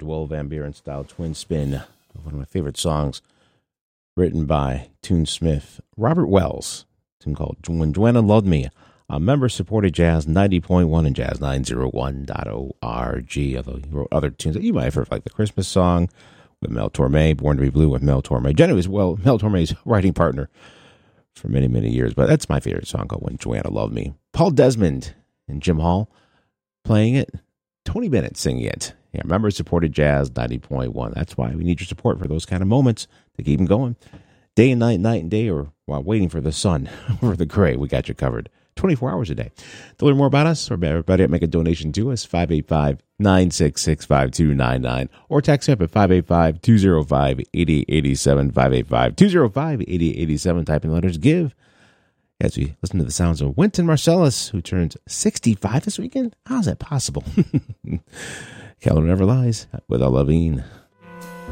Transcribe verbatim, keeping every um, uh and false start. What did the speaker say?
Joel Van Buren style twin spin. One of my favorite songs written by Tunesmith Robert Wells. A tune called When Joanna Loved Me. A member-supported Jazz ninety point one and Jazz nine oh one dot org. Although he wrote other tunes that you might have heard, like the Christmas song with Mel Torme, Born to Be Blue with Mel Torme. Jenny was, well, Mel Torme's writing partner for many, many years. But that's my favorite song called When Joanna Loved Me. Paul Desmond and Jim Hall playing it. Tony Bennett singing it. Yeah, member-supported Jazz ninety point one. That's why we need your support for those kind of moments to keep them going. Day and night, night and day, or while waiting for the sun or the gray, we got you covered. twenty-four hours a day. To learn more about us or everybody make a donation to us, five eight five, nine six six, five two nine nine, or text up at five eight five, two oh five, eight eight eight seven, five eight five, two oh five, eight eight eight seven. Type in the letters GIVE as we listen to the sounds of Wynton Marsalis, who turns sixty-five this weekend. How is that possible? Calendar never lies with Alavine.